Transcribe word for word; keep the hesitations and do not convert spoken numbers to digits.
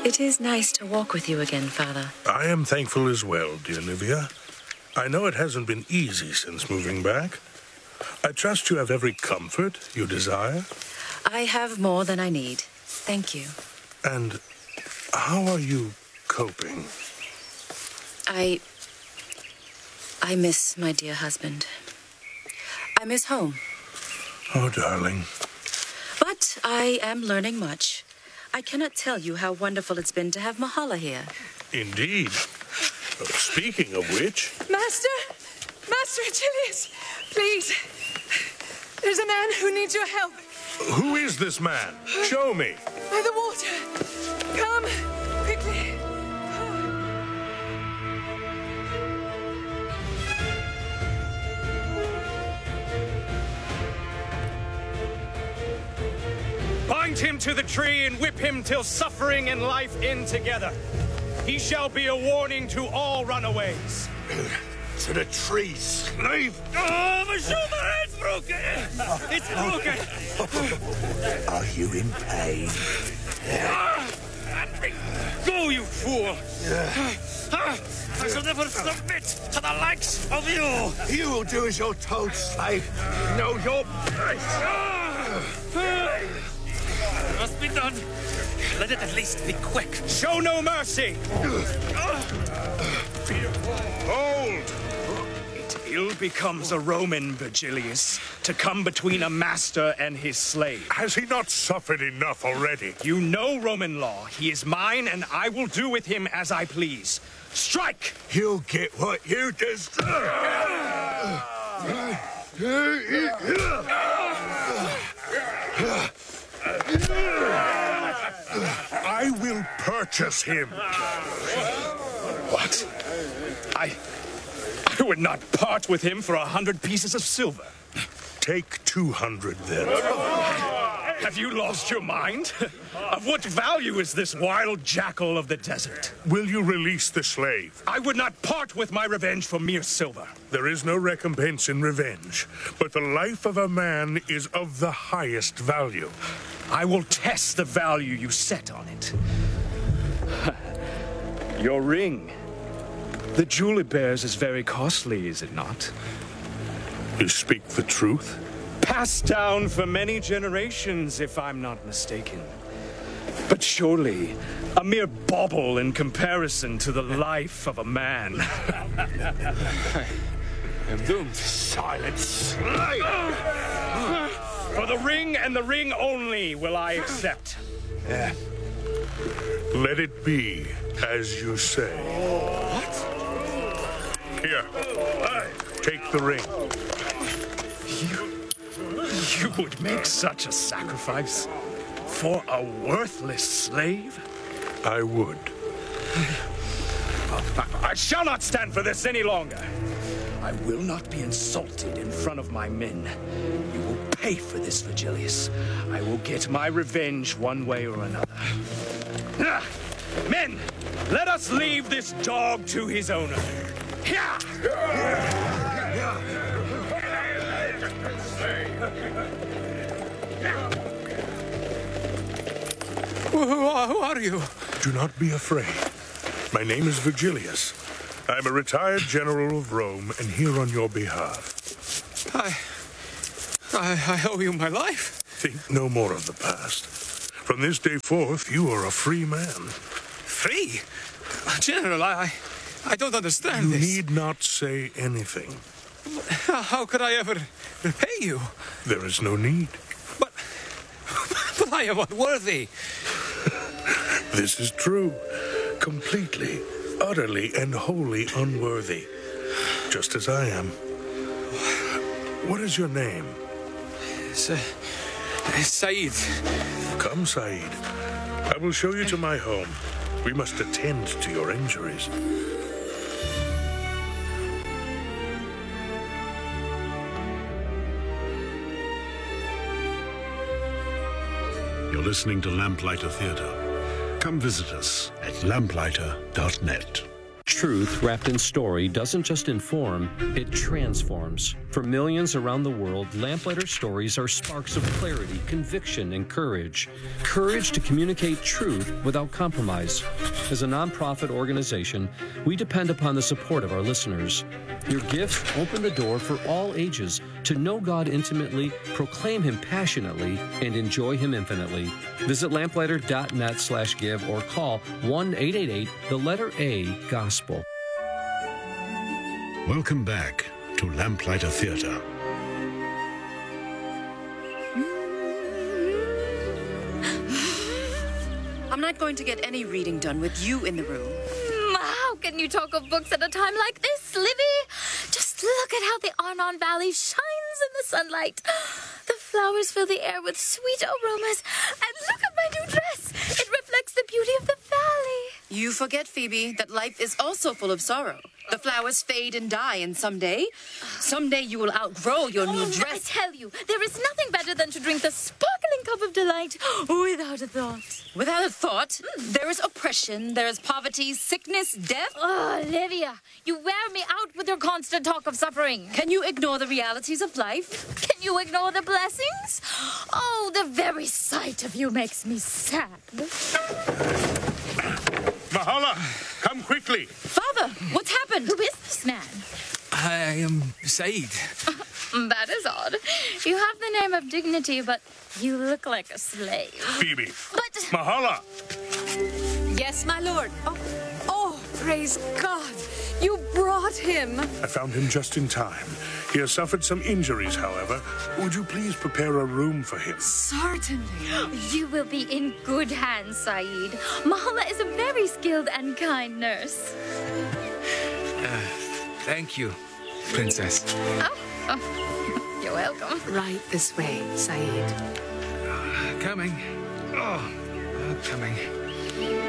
It is nice to walk with you again, Father. I am thankful as well, dear Livia. I know it hasn't been easy since moving back. I trust you have every comfort you desire. I have more than I need. Thank you. And how are you coping? I... I miss my dear husband. I miss home. Oh, darling. But I am learning much. I cannot tell you how wonderful it's been to have Mahala here. Indeed. Uh, speaking of which... Master! Master Achilles! Please! There's a man who needs your help. Who is this man? Show me. By the water. Come, quickly. Bind him to the tree and whip him till suffering and life end together. He shall be a warning to all runaways. To the tree, slave! Oh, my shoulder is broken! It's broken! Are you in pain? Go, you fool! I shall never submit to the likes of you! You will do as you're told, slave. Know your place. It must be done. Let it at least be quick. Show no mercy! Hold! It ill becomes a Roman, Virgilius, to come between a master and his slave. Has he not suffered enough already? You know Roman law. He is mine, and I will do with him as I please. Strike! You'll get what you deserve! I will purchase him. What? I... I would not part with him for a hundred pieces of silver. Take two hundred, then. Have you lost your mind? Of what value is this wild jackal of the desert? Will you release the slave? I would not part with my revenge for mere silver. There is no recompense in revenge, but the life of a man is of the highest value. I will test the value you set on it. Your ring. The jewel it bears is very costly, is it not? You speak the truth? Passed down for many generations, if I'm not mistaken. But surely, a mere bauble in comparison to the life of a man. I am doomed. Silence, slave! For the ring and the ring only will I accept. Yeah. Let it be as you say. What? Here, take the ring. You... You would make such a sacrifice for a worthless slave? I would. I, I shall not stand for this any longer. I will not be insulted in front of my men. You will pay for this, Virgilius. I will get my revenge one way or another. Ah, men, let us leave this dog to his owner. Yeah. Who, who are you? Do not be afraid. My name is Virgilius. I am a retired general of Rome, and here on your behalf. I, I... I owe you my life. Think no more of the past. From this day forth, you are a free man. Free? General, I... I don't understand you this. You need not say anything. How could I ever repay you? There is no need. But... But I am unworthy. This is true. Completely, utterly, and wholly unworthy. Just as I am. What is your name? Sa- Said. Come, Said. I will show you to my home. We must attend to your injuries. You're listening to Lamplighter Theatre. Come visit us at lamplighter dot net. Truth wrapped in story doesn't just inform, it transforms. For millions around the world, Lamplighter stories are sparks of clarity, conviction, and courage. Courage to communicate truth without compromise. As a nonprofit organization, we depend upon the support of our listeners. Your gifts open the door for all ages to know God intimately, proclaim Him passionately, and enjoy Him infinitely. Visit lamplighter.net slash give or call one eight eight eight, the letter A, Gospel. Welcome back to Lamplighter Theatre. I'm not going to get any reading done with you in the room. How can you talk of books at a time like this, Livy? Just look at how the Arnon Valley shines in the sunlight. The flowers fill the air with sweet aromas. And look at my new dress. It reflects the beauty of the valley. You forget, Phoebe, that life is also full of sorrow. The flowers fade and die, and someday, someday you will outgrow your new Oh, I dress. tell you, there is nothing better than to drink the sparkling cup of delight without a thought. Without a thought, there is oppression, there is poverty, sickness, death. Oh, Olivia, you wear me out with your constant talk of suffering. Can you ignore the realities of life? Can you ignore the blessings? Oh, the very sight of you makes me sad. Mahala, come quickly. Father, what's happened? Who is this man? I am Said. That is odd. You have the name of dignity, but you look like a slave. Phoebe. But Mahala. Yes, my lord. Oh, oh, praise God. You brought him. I found him just in time. He has suffered some injuries, however. Would you please prepare a room for him? Certainly. you will be in good hands, Saeed. Mahala is a very skilled and kind nurse. Thank you, Princess. Oh, oh, you're welcome. Right this way, Saeed. Coming. Oh, uh, coming.